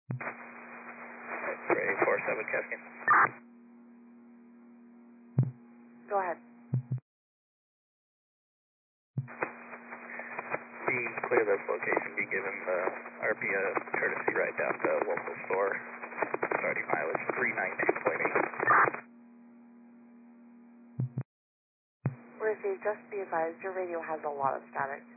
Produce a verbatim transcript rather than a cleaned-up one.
three four seven Keskin. Go ahead. Be clear this location, be given the R P a courtesy ride down to local store. Starting mileage three ninety-two point eight. Rissy, just be advised, your radio has a lot of static.